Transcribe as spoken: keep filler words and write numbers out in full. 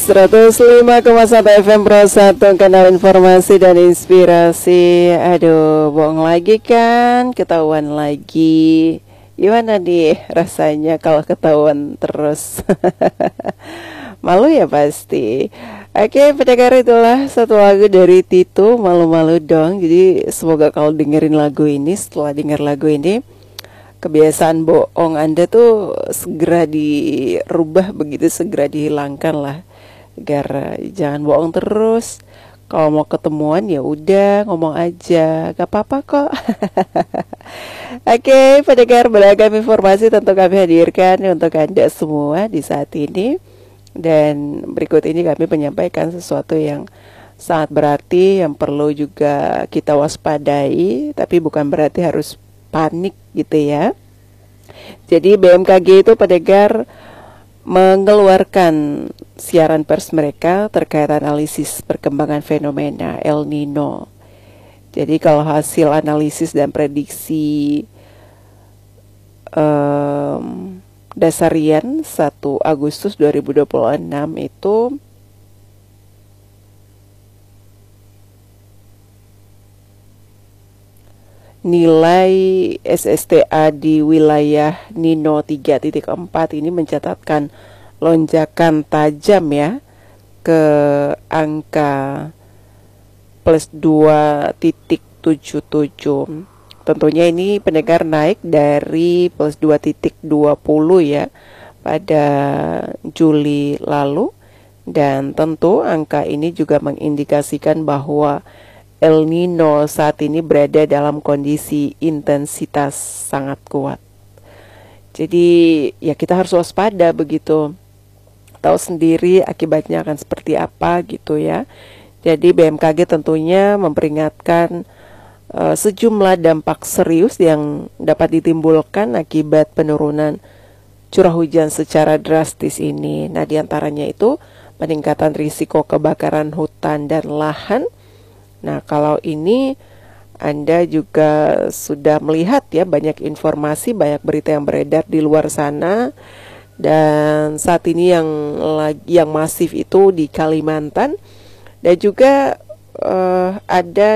seratus lima koma satu F M Pro satu, kanal informasi dan inspirasi. Aduh, bohong lagi kan, ketahuan lagi. Gimana nih rasanya kalau ketahuan terus? Malu ya pasti. Oke, pendengar, itulah satu lagu dari Tito, Malu-Malu Dong. Jadi semoga kalau dengerin lagu ini, setelah denger lagu ini, kebiasaan bohong Anda tuh segera dirubah, begitu segera dihilangkan lah, agar jangan bohong terus. Kalau mau ketemuan ya udah ngomong aja, gak apa-apa kok. Oke, pendengar, beragam informasi tentu kami hadirkan untuk Anda semua di saat ini. Dan berikut ini kami menyampaikan sesuatu yang sangat berarti, yang perlu juga kita waspadai, tapi bukan berarti harus panik gitu ya. Jadi B M K G itu, pendengar, mengeluarkan siaran pers mereka terkait analisis perkembangan fenomena El Nino. Jadi kalau hasil analisis dan prediksi um, dasarian satu Agustus dua ribu dua puluh enam itu nilai S S T A di wilayah Nino tiga titik empat ini mencatatkan lonjakan tajam ya ke angka plus dua titik tujuh tujuh. Tentunya ini, pendengar, naik dari plus dua titik dua puluh ya pada Juli lalu. Dan tentu angka ini juga mengindikasikan bahwa El Nino saat ini berada dalam kondisi intensitas sangat kuat. Jadi ya kita harus waspada begitu. Tahu sendiri akibatnya akan seperti apa gitu ya. Jadi B M K G tentunya memperingatkan uh, sejumlah dampak serius yang dapat ditimbulkan akibat penurunan curah hujan secara drastis ini. Nah, diantaranya itu peningkatan risiko kebakaran hutan dan lahan. Nah, kalau ini Anda juga sudah melihat ya, banyak informasi, banyak berita yang beredar di luar sana. Dan saat ini yang yang masif itu di Kalimantan. Dan juga uh, ada